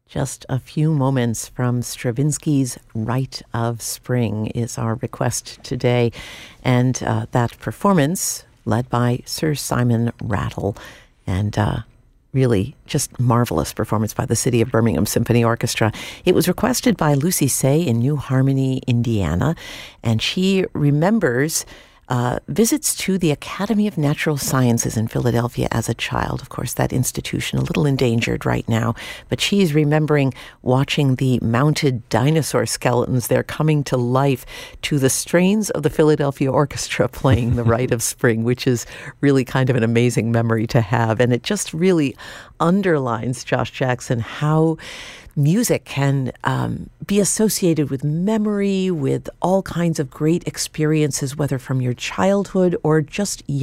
Just a few moments from Stravinsky's Rite of Spring is our request today. And that performance led by Sir Simon Rattle. And really just marvelous performance by the City of Birmingham Symphony Orchestra. It was requested by Lucy Say in New Harmony, Indiana. And she remembers visits to the Academy of Natural Sciences in Philadelphia as a child. Of course, that institution a little endangered right now, but she's remembering watching the mounted dinosaur skeletons there coming to life to the strains of the Philadelphia Orchestra playing the Rite of Spring, which is really kind of an amazing memory to have. And it just really underlines, Josh Jackson, how music can be associated with memory, with all kinds of great experiences, whether from your childhood or just